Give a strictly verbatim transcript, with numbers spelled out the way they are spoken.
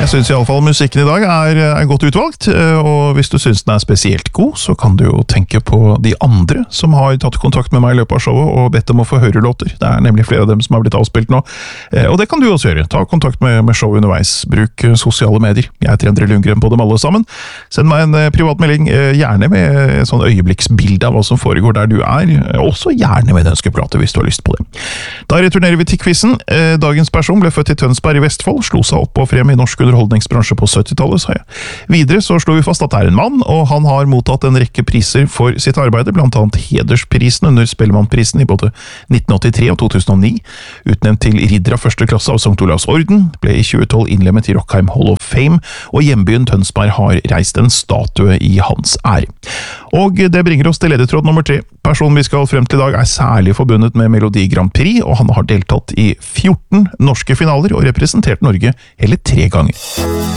Jeg synes i alle fall musikken i dag er, er godt utvalgt, og hvis du synes den er spesielt god, så kan du jo tenke på de andre som har tatt kontakt med meg i løpet av showet og bedt dem å få høre låter. Det er nemlig flere av dem som har blitt avspilt nå, og det kan du også gjøre. Ta kontakt med, med showet underveis. Bruk sosiale medier. Jeg heter Endre Lundgren på dem alle sammen. Send meg en privat melding, gjerne med et sånn øyeblikksbilde av hva som foregår der du er, også gjerne med en ønskeplate hvis du har lyst på det. Da returnerer vi til quizen. Dagens person ble født i Tønsberg i Vestfold, slo seg opp og frem i norsk underholdningsbransje på syttitallet, sa jeg. Videre så slo vi fast at det er en mann, og han har mottatt en rekke priser for sitt arbeid, blant annet hedersprisen under Spellemannprisen i både nitten åttitre og to tusen og ni, utnevnt til ridder av første klasse av Sankt Olavs orden, ble i tjue tolv innlemmet i Rockheim Hall of Fame, og hjembyen Tønsberg har reist en statue i hans ære. Og det bringer oss til ledetråd nummer tre. Personen vi skal frem til i dag er særlig forbundet med Melodi Grand Prix, og han har deltatt i fjorten norske finaler og representert Norge hele tre ganger.